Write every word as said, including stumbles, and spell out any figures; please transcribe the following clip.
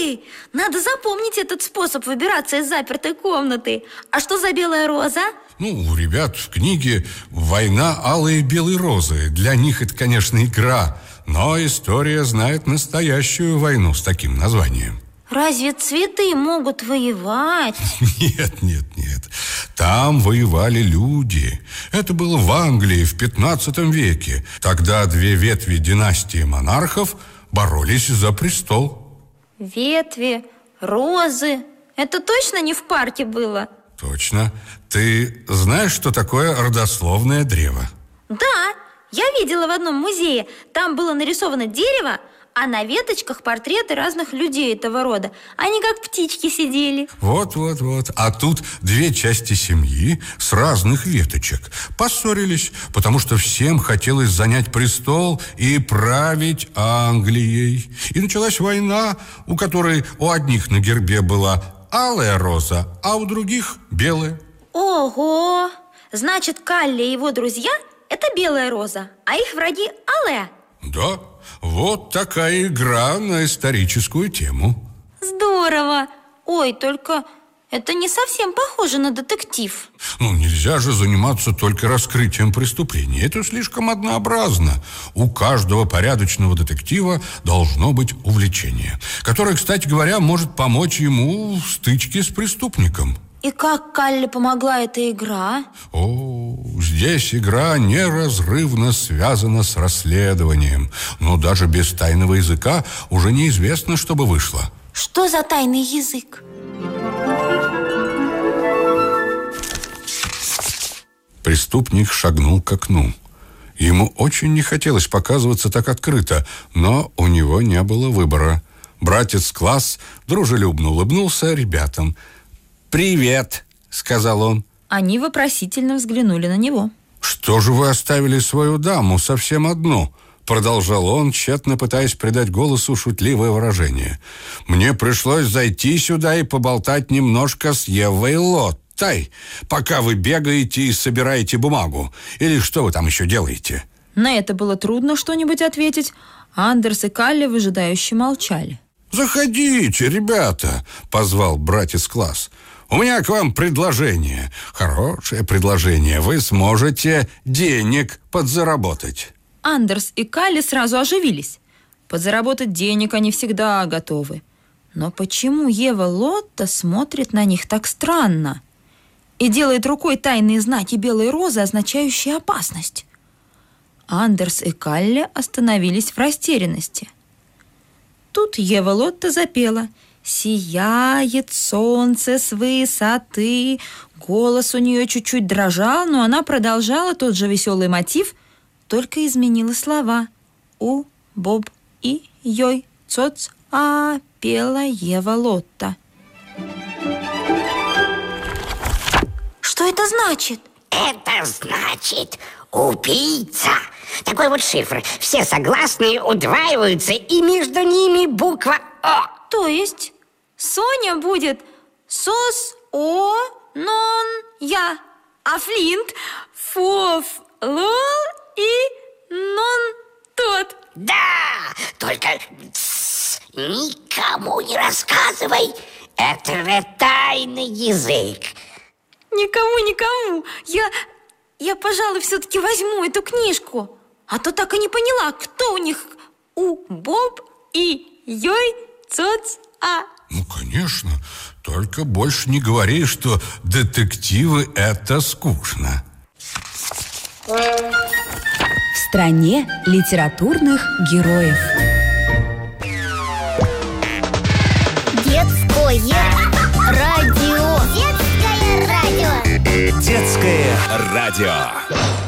Ой, надо запомнить этот способ выбираться из запертой комнаты. А что за белая роза? Ну, у ребят в книге «Война алой и белой розы». Для них это, конечно, игра, но история знает настоящую войну с таким названием. Разве цветы могут воевать? Нет, нет, нет. Там воевали люди. Это было в Англии в пятнадцатом веке. Тогда две ветви династии монархов боролись за престол. Ветви, розы. Это точно не в парке было? Точно. Ты знаешь, что такое родословное древо? Да, я видела в одном музее. Там было нарисовано дерево, а на веточках портреты разных людей этого рода. Они как птички сидели. Вот-вот-вот. А тут две части семьи с разных веточек поссорились, потому что всем хотелось занять престол и править Англией. И началась война, у которой у одних на гербе была алая роза, а у других белая. Ого! Значит, Калли и его друзья – это белая роза, а их враги – алая? Да, вот такая игра на историческую тему. Здорово! Ой, только это не совсем похоже на детектив. Ну, нельзя же заниматься только раскрытием преступлений. Это слишком однообразно. У каждого порядочного детектива должно быть увлечение, которое, кстати говоря, может помочь ему в стычке с преступником. И как Калли помогла эта игра? О, здесь игра неразрывно связана с расследованием. Но даже без тайного языка уже неизвестно, что бы вышло. Что за тайный язык? Преступник шагнул к окну. Ему очень не хотелось показываться так открыто, но у него не было выбора. Братец Класс дружелюбно улыбнулся ребятам. «Привет», — сказал он. Они вопросительно взглянули на него. «Что же вы оставили свою даму совсем одну?» — продолжал он, тщетно пытаясь придать голосу шутливое выражение. «Мне пришлось зайти сюда и поболтать немножко с Евой Лоттой, пока вы бегаете и собираете бумагу. Или что вы там еще делаете?» На это было трудно что-нибудь ответить. Андерс и Калли выжидающе молчали. «Заходите, ребята», — позвал братец Класс. «У меня к вам предложение. Хорошее предложение. Вы сможете денег подзаработать». Андерс и Калли сразу оживились. Подзаработать денег они всегда готовы. Но почему Ева Лотта смотрит на них так странно и делает рукой тайные знаки белой розы, означающие опасность? Андерс и Калли остановились в растерянности. Тут Ева Лотта запела: «Сияет солнце с высоты». Голос у нее чуть-чуть дрожал, но она продолжала тот же веселый мотив, только изменила слова. «У, боб, и, йой, цоц, а», пела Ева Лотта. Что это значит? Это значит убийца. Такой вот шифр. Все согласные удваиваются, и между ними буква О. То есть Соня будет сос, о, нон, я, а Флинт фоф, лол и нон тот. Да, только тс, никому не рассказывай. Это же тайный язык. Никому, никому. Я, я, пожалуй, все-таки возьму эту книжку. А то так и не поняла, кто у них у, боб, и, йой, цоц, а. Ну, конечно. Только больше не говори, что детективы – это скучно. В стране литературных героев. Детское радио. Детское радио. Детское радио.